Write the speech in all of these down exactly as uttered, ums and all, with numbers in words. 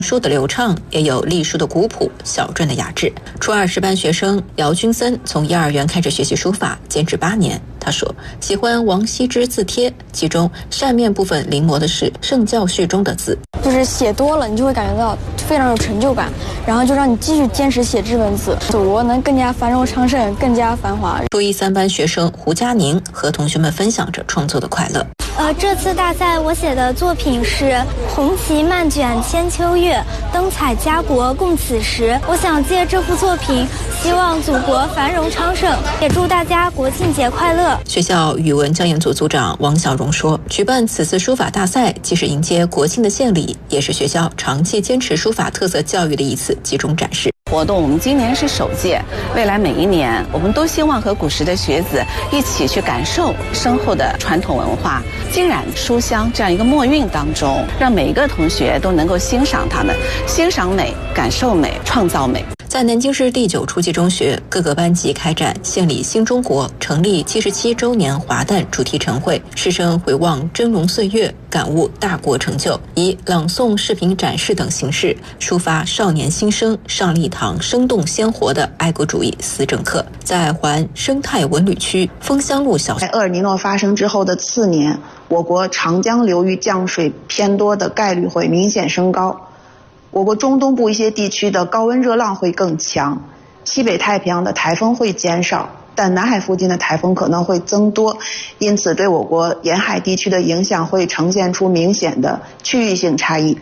书的流畅，也有隶书的古朴、小篆的雅致。初二十班学生姚君森从幼儿园开始学习书法，坚持八年。他说喜欢王羲之字帖，其中扇面部分临摹的是圣教序中的字， 就是写多了你就会感觉到非常有成就感，然后就让你继续坚持写这文字，祖国能更加繁荣昌盛，更加繁华。 初一三班学生胡佳宁和同学们分享着创作的快乐。 呃，这次大赛我写的作品是红旗漫卷千秋月，灯彩家国共此时。我想借这幅作品，希望祖国繁荣昌盛，也祝大家国庆节快乐。 学校语文教研组组长王小荣说，举办此次书法大赛，既是迎接国庆的献礼，也是学校长期坚持书法特色教育的一次集中展示。 活动我们今年是首届，未来每一年我们都希望和古时的学子一起去感受深厚的传统文化，浸染书香这样一个墨韵当中，让每一个同学都能够欣赏它们，欣赏美，感受美，创造美。 在南京市第九初级中学，各个班级开展献礼新中国成立七十七周年华诞主题晨会，师生回望峥嵘岁月，感悟大国成就，以朗诵、视频展示等形式抒发少年心声，上了一堂生动鲜活的爱国主义思政课。在环生态文旅区枫香路小学， 在厄尔尼诺发生之后的次年，我国长江流域降水偏多的概率会明显升高。我国中东部一些地区的高温热浪会更强，西北太平洋的台风会减少，但南海附近的台风可能会增多，因此对我国沿海地区的影响会呈现出明显的区域性差异。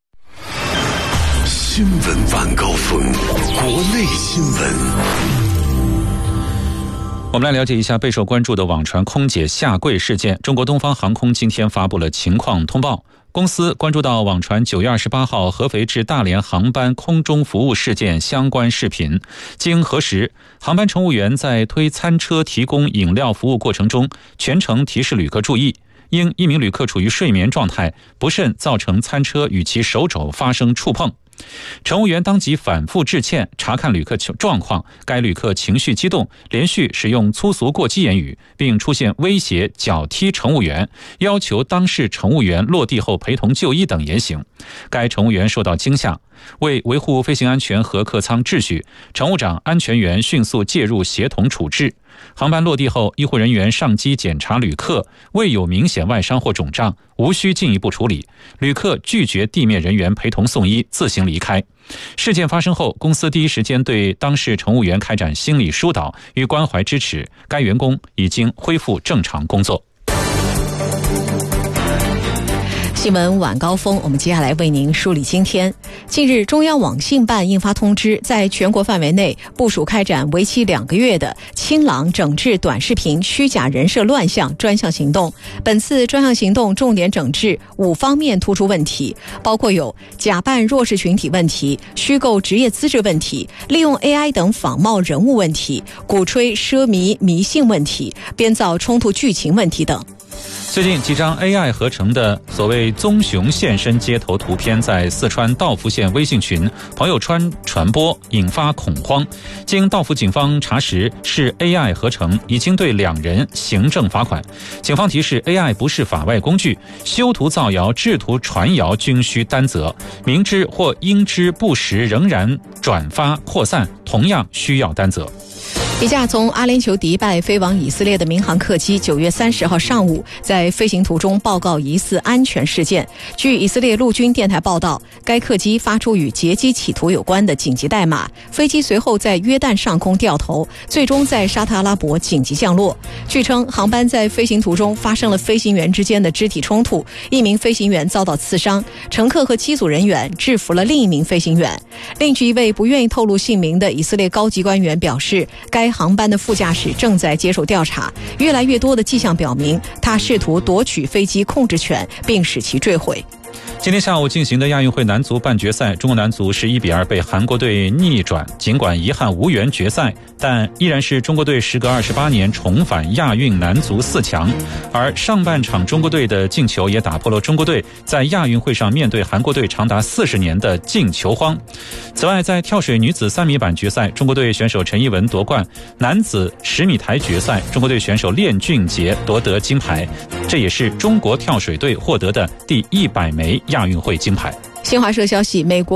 新闻晚高峰，国内新闻。 我们来了解一下备受关注的网传空姐下跪事件。中国东方航空今天发布了情况通报，公司关注到网传九月二十八号合肥至大连航班空中服务事件相关视频，经核实，航班乘务员在推餐车提供饮料服务过程中，全程提示旅客注意，因一名旅客处于睡眠状态，不慎造成餐车与其手肘发生触碰。乘务员当即反复致歉，查看旅客状况，该旅客情绪激动，连续使用粗俗过激言语，并出现威胁、脚踢乘务员，要求当事乘务员落地后陪同就医等言行。该乘务员受到惊吓，为维护飞行安全和客舱秩序，乘务长、安全员迅速介入协同处置。航班落地后，医护人员上机检查旅客，未有明显外伤或肿胀，无需进一步处理。旅客拒绝地面人员陪同送医，自行离开。事件发生后，公司第一时间对当事乘务员开展心理疏导与关怀支持，该员工已经恢复正常工作。 新闻晚高峰，我们接下来为您梳理今天。近日，中央网信办印发通知，在全国范围内部署开展为期两个月的清朗整治短视频虚假人设乱象专项行动。本次专项行动重点整治五方面突出问题，包括有假扮弱势群体问题、虚构职业资质问题、利用 A I 等仿冒人物问题、鼓吹奢靡迷信问题、编造冲突剧情问题等。 最近几张 A I 合成的所谓棕熊现身街头图片在四川道孚县微信群、朋友圈传播，引发恐慌。经道孚警方查实是 A I 合成，已经对两人行政罚款。警方提示 A I 不是法外工具，修图造谣、制图传谣均需担责，明知或应知不实仍然转发扩散，同样需要担责。 一架从阿联酋迪拜飞往以色列的民航客机九月三十号上午在飞行途中报告疑似安全事件。据以色列陆军电台报道，该客机发出与劫机企图有关的紧急代码，飞机随后在约旦上空掉头，最终在沙特阿拉伯紧急降落。据称，航班在飞行途中发生了飞行员之间的肢体冲突，一名飞行员遭到刺伤，乘客和机组人员制服了另一名飞行员。另据一位不愿意透露姓名的以色列高级官员表示，该航班的副驾驶正在接受调查，越来越多的迹象表明他试图夺取飞机控制权并使其坠毁。 今天下午进行的亚运会男足半决赛，中国男足是一比二被韩国队逆转，尽管遗憾无缘决赛，但依然是中国队时隔二十八年重返亚运男足四强。而上半场中国队的进球也打破了中国队在亚运会上面对韩国队长达四十年的进球荒。此外，在跳水女子三米板决赛，中国队选手陈一文夺冠；男子十米台决赛，中国队选手练俊杰夺得金牌，这也是中国跳水队获得的第一百枚亚运会金牌。 新华社消息，美国